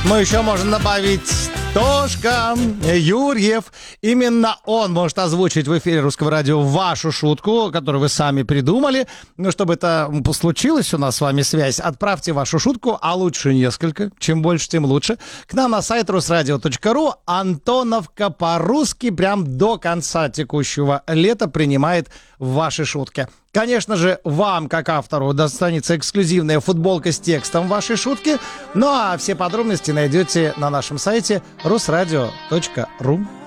Ну, еще можно добавить Тошка Юрьев. Именно он может озвучить в эфире Русского радио вашу шутку, которую вы сами придумали. Но чтобы это случилось, у нас с вами связь, отправьте вашу шутку, а лучше несколько. Чем больше, тем лучше. К нам на сайт rusradio.ru. Антоновка по-русски прям до конца текущего лета принимает ваши шутки. Конечно же, вам, как автору, достанется эксклюзивная футболка с текстом вашей шутки. Ну а все подробности найдете на нашем сайте rusradio.ru.